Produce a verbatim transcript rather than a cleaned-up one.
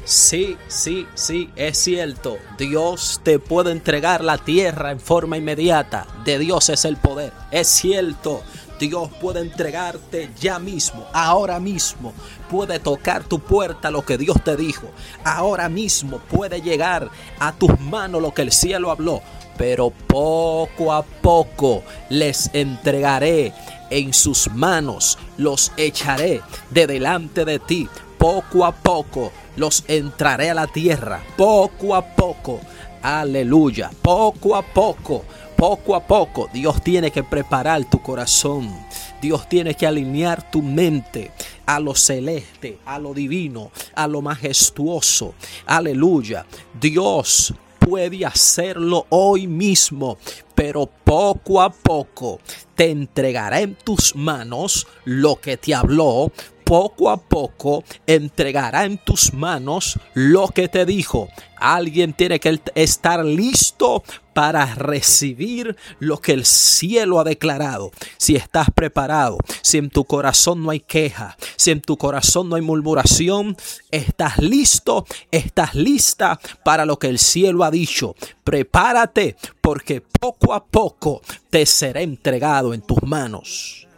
Sí, sí, sí, es cierto. Dios te puede entregar la tierra en forma inmediata. De Dios es el poder. Es cierto. Dios puede entregarte ya mismo, ahora mismo. Puede tocar tu puerta lo que Dios te dijo. Ahora mismo puede llegar a tus manos lo que el cielo habló. Pero poco a poco les entregaré en sus manos. Los echaré de delante de ti. Poco a poco los entraré a la tierra. Poco a poco. Aleluya. Poco a poco. Poco a poco Dios tiene que preparar tu corazón. Dios tiene que alinear tu mente a lo celeste, a lo divino, a lo majestuoso. Aleluya. Dios puede hacerlo hoy mismo, pero poco a poco te entregará en tus manos lo que te habló. Poco a poco entregará en tus manos lo que te dijo. Alguien tiene que estar listo para recibir lo que el cielo ha declarado. Si estás preparado, si en tu corazón no hay queja, si en tu corazón no hay murmuración, estás listo, estás lista para lo que el cielo ha dicho. Prepárate, porque poco a poco te será entregado en tus manos.